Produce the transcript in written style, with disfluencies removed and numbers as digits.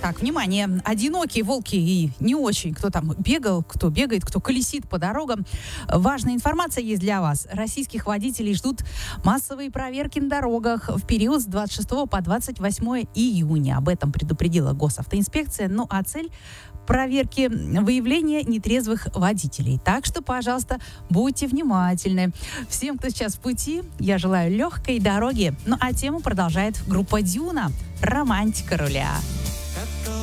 Так, внимание, одинокие волки и не очень, кто там бегал, кто бегает, кто колесит по дорогам. Важная информация есть для вас. Российских водителей ждут массовые проверки на дорогах в период с 26 по 28 июня. Об этом предупредила госавтоинспекция. Ну а цель проверки — выявления нетрезвых водителей. Так что, пожалуйста, будьте внимательны. Всем, кто сейчас в пути, я желаю легкой дороги. Ну а тему продолжает группа «Дюна». «Романтика руля».